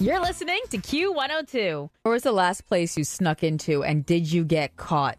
You're listening to Q102. Where was the last place you snuck into, and did you get caught?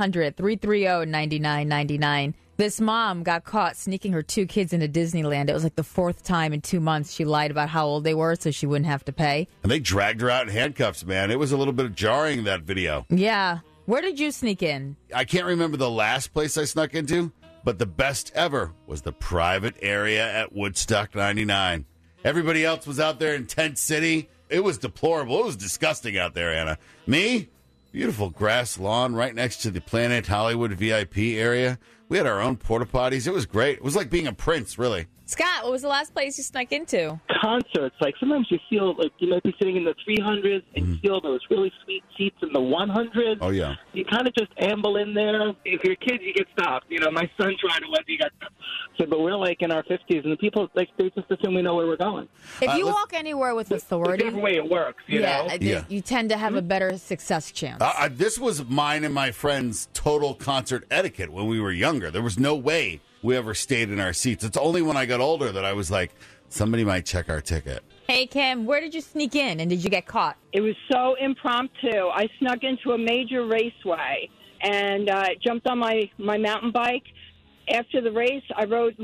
1-800-330-9999. This mom got caught sneaking her 2 kids into Disneyland. It was like the 4th time in 2 months she lied about how old they were so she wouldn't have to pay. And they dragged her out in handcuffs, man. It was a little bit jarring, that video. Yeah. Where did you sneak in? I can't remember the last place I snuck into, but the best ever was the private area at Woodstock 99. Everybody else was out there in Tent City. It was deplorable. It was disgusting out there, Anna. Me, beautiful grass lawn right next to the Planet Hollywood VIP area. We had our own porta potties. It was great. It was like being a prince, really. Scott, what was the last place you snuck into? Concerts. Like, sometimes you feel like you might be sitting in the 300s and you feel those really sweet seats in the 100s. Oh, yeah. You kind of just amble in there. If you're kids, you get stopped. You know, my son tried to once, he got stopped. So, but we're like in our 50s, and the people, like, they just assume we know where we're going. If you walk anywhere with authority, Whichever way it works, you know? You tend to have a better success chance. This was mine and my friend's total concert etiquette when we were younger. There was no way we ever stayed in our seats. It's only when I got older that I was like, somebody might check our ticket. Hey, Kim, where did you sneak in, and did you get caught? It was so impromptu. I snuck into a major raceway and jumped on my mountain bike. After the race, I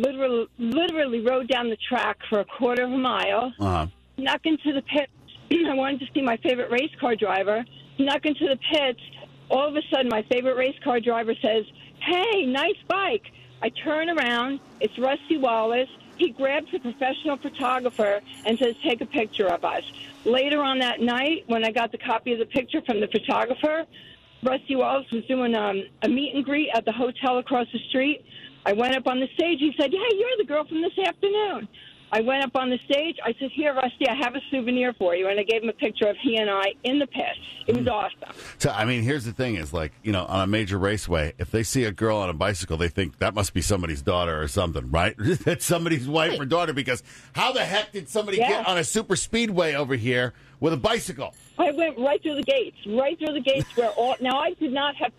literally rode down the track for a quarter of a mile, snuck into the pit. I wanted to see my favorite race car driver, snuck into the pits. All of a sudden, my favorite race car driver says, "Hey, nice bike." I turn around. It's Rusty Wallace. He grabs a professional photographer and says, "Take a picture of us." Later on that night, when I got the copy of the picture from the photographer, Rusty Wallace was doing a meet and greet at the hotel across the street. I went up on the stage. He said, "Hey, you're the girl from this afternoon." I went up on the stage. I said, "Here, Rusty, I have a souvenir for you." And I gave him a picture of he and I in the pit. It was awesome. So, I mean, here's the thing is, like, you know, on a major raceway, if they see a girl on a bicycle, they think that must be somebody's daughter or something, right? That's somebody's wife or daughter, because how the heck did somebody get on a super speedway over here with a bicycle? I went right through the gates where now I did not have